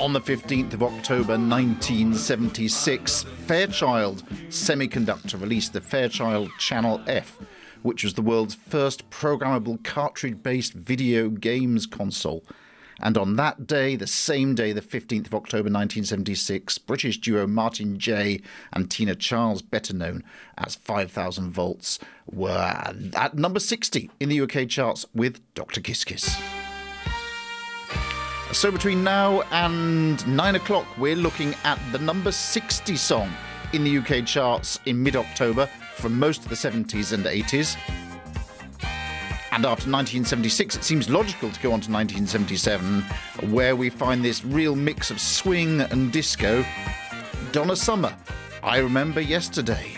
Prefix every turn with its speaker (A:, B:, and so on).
A: On the 15th of October 1976, Fairchild Semiconductor released the Fairchild Channel F, which was the world's first programmable cartridge-based video games console. And on that day, the same day, the 15th of October 1976, British duo Martin J and Tina Charles, better known as 5000 Volts, were at number 60 in the UK charts with Dr. Kiss Kiss. So between now and 9 o'clock, we're looking at the number 60 song in the UK charts in mid-October from most of the 70s and 80s. And after 1976, it seems logical to go on to 1977, where we find this real mix of swing and disco. Donna Summer, I Remember Yesterday.